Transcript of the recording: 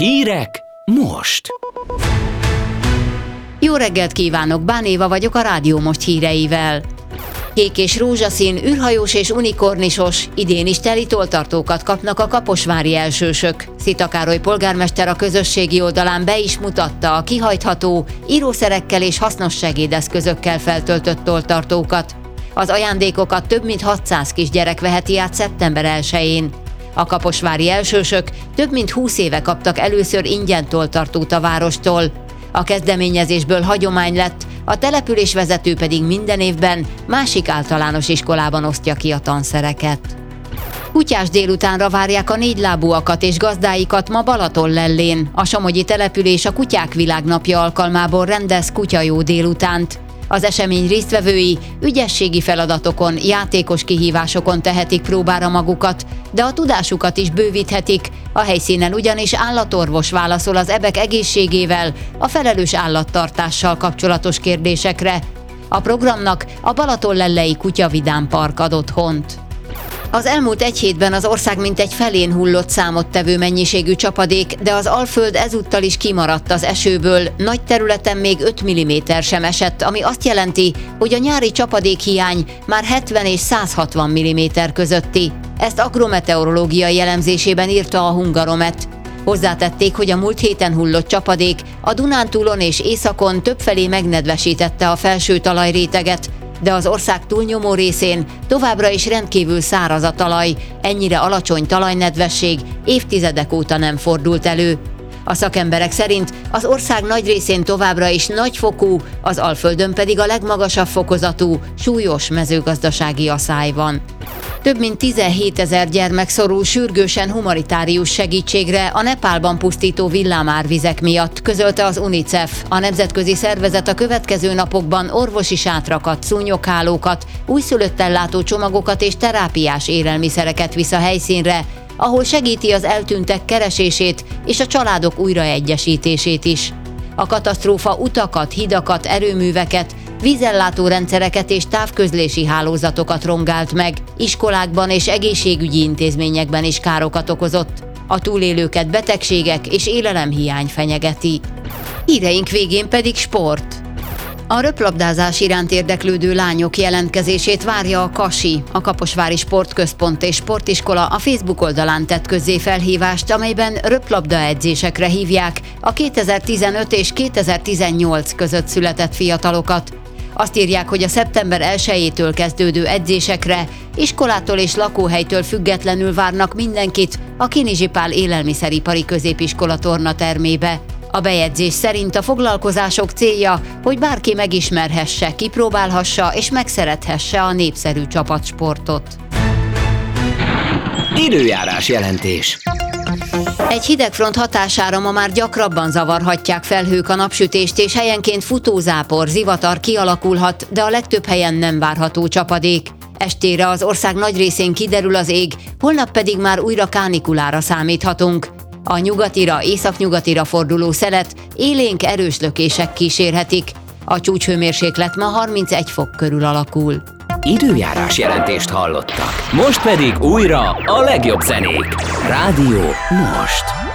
Hírek most. Jó reggelt kívánok, Bán Éva vagyok a Rádió Most híreivel. Kék és rózsaszín, űrhajós és unikornisos, idén is teli tolltartókat kapnak a kaposvári elsősök. Szita Károly polgármester a közösségi oldalán be is mutatta a kihajtható, írószerekkel és hasznos segédeszközökkel feltöltött tolltartókat. Az ajándékokat több mint 600 kisgyerek veheti át szeptember 1-én. A kaposvári elsősök több mint 20 éve kaptak először ingyen tolltartót a várostól. A kezdeményezésből hagyomány lett, a településvezető pedig minden évben másik általános iskolában osztja ki a tanszereket. Kutyás délutánra várják a négylábúakat és gazdáikat ma Balatonlellén. A somogyi település a Kutyák Világnapja alkalmából rendez kutyajó délutánt. Az esemény résztvevői ügyességi feladatokon, játékos kihívásokon tehetik próbára magukat, de a tudásukat is bővíthetik. A helyszínen ugyanis állatorvos válaszol az ebek egészségével, a felelős állattartással kapcsolatos kérdésekre. A programnak a Balatonlellei Kutyavidám Park ad otthont. Az elmúlt egy hétben az ország mintegy felén hullott számottevő mennyiségű csapadék, de az Alföld ezúttal is kimaradt az esőből, nagy területen még 5 mm sem esett, ami azt jelenti, hogy a nyári csapadékhiány már 70 és 160 mm közötti. Ezt agrometeorológiai elemzésében írta a Hungaromet. Hozzátették, hogy a múlt héten hullott csapadék a Dunántúlon és északon többfelé megnedvesítette a felső talajréteget, de az ország túlnyomó részén továbbra is rendkívül száraz a talaj, ennyire alacsony talajnedvesség évtizedek óta nem fordult elő. A szakemberek szerint az ország nagy részén továbbra is nagyfokú, az Alföldön pedig a legmagasabb fokozatú, súlyos mezőgazdasági aszály van. Több mint 17 000 gyermek szorul sürgősen humanitárius segítségre a Nepálban pusztító villámárvizek miatt, közölte az UNICEF. A nemzetközi szervezet a következő napokban orvosi sátrakat, szúnyoghálókat, újszülöttellátó csomagokat és terápiás élelmiszereket visz a helyszínre, ahol segíti az eltűntek keresését és a családok újraegyesítését is. A katasztrófa utakat, hidakat, erőműveket, vízellátórendszereket és távközlési hálózatokat rongált meg, iskolákban és egészségügyi intézményekben is károkat okozott. A túlélőket betegségek és élelemhiány fenyegeti. Híreink végén pedig sport. A röplabdázás iránt érdeklődő lányok jelentkezését várja a Kasi. A Kaposvári Sportközpont és Sportiskola a Facebook oldalán tett közzé felhívást, amelyben röplabda edzésekre hívják a 2015 és 2018 között született fiatalokat. Azt írják, hogy a szeptember 1-től kezdődő edzésekre iskolától és lakóhelytől függetlenül várnak mindenkit a Kinizsi Pál élelmiszeripari középiskola tornatermébe. A bejegyzés szerint a foglalkozások célja, hogy bárki megismerhesse, kipróbálhassa és megszerethesse a népszerű csapatsportot. Időjárás jelentés. Egy hidegfront hatására ma már gyakrabban zavarhatják felhők a napsütést, és helyenként futózápor, zivatar kialakulhat, de a legtöbb helyen nem várható csapadék. Estére az ország nagy részén kiderül az ég, holnap pedig már újra kánikulára számíthatunk. A nyugatira, északnyugatira forduló szelet élénk erős lökések kísérhetik. A csúcshőmérséklet ma 31 fok körül alakul. Időjárás jelentést hallottak. Most pedig újra a legjobb zenék. Rádió Most.